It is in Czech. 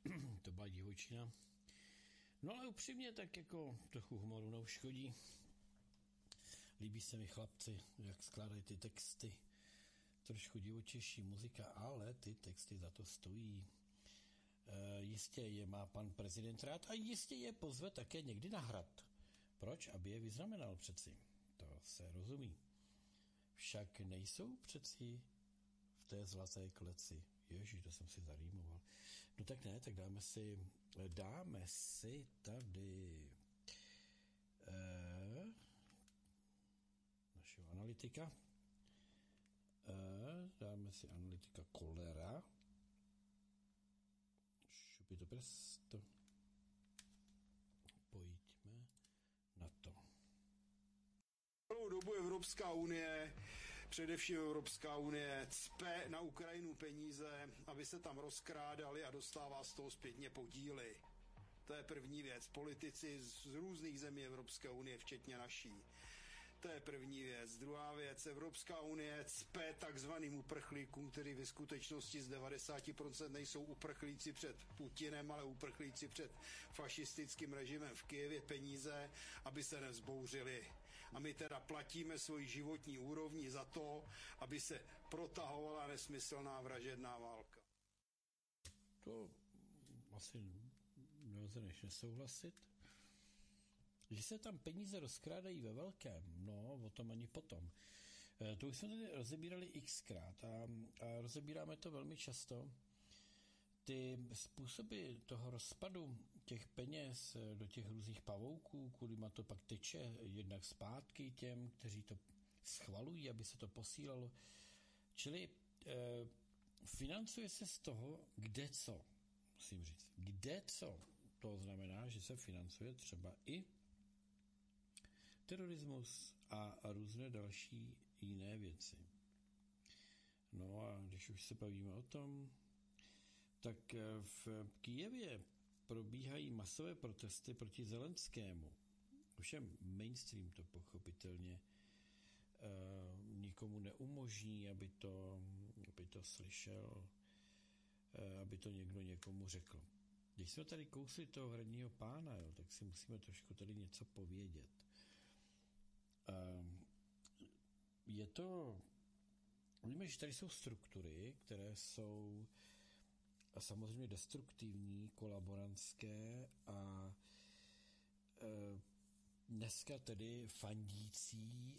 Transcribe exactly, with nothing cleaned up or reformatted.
To byla divočina. No ale upřímně tak jako trochu humoru neuškodí. Líbí se mi chlapci, jak skládají ty texty. Trošku divočejší muzika, ale ty texty za to stojí. E, jistě je má pan prezident rád a jistě je pozve také někdy na hrad. Proč? Aby je vyznamenal přeci. To se rozumí. Však nejsou přeci v té zlaté kleci. Ježi, to jsem si zarýmoval. No tak ne, tak dáme si, dáme si tady eh, našeho analytika. Eh, dáme si analytika Kolera. Šupito presto. Pojďme na to. Celou dobu Evropská unie, především Evropská unie, cpe na Ukrajinu peníze, aby se tam rozkrádali a dostává z toho zpětně podíly. To je první věc. Politici z různých zemí Evropské unie, včetně naší. To je první věc. Druhá věc, Evropská unie cpe takzvaným uprchlíkům, kteří ve skutečnosti z devadesát procent nejsou uprchlíci před Putinem, ale uprchlíci před fašistickým režimem v Kyjevě peníze, aby se nevzbouřili. A my teda platíme svoji životní úrovni za to, aby se protahovala nesmyslná vražedná válka. To asi nelze než nesouhlasit. Že se tam peníze rozkrádají ve velkém, no, o tom ani potom. To už jsme tady rozebírali xkrát a, a rozebíráme to velmi často. Ty způsoby toho rozpadu těch peněz do těch různých pavouků, kudyma to pak teče jednak zpátky těm, kteří to schvalují, aby se to posílalo. Čili eh, financuje se z toho, kde co, musím říct. Kde co? To znamená, že se financuje třeba i terorismus a různé další jiné věci. No a když už se bavíme o tom, tak v Kyjevě probíhají masové protesty proti Zelenskému. Ovšem mainstream to pochopitelně uh, nikomu neumožní, aby to, aby to slyšel, uh, aby to někdo někomu řekl. Když jsme tady kousli toho hradního pána, jo, tak si musíme trošku tady něco povědět. Uh, je to... Víme, že tady jsou struktury, které jsou samozřejmě destruktivní, kolaborantské a uh, dneska tedy fandící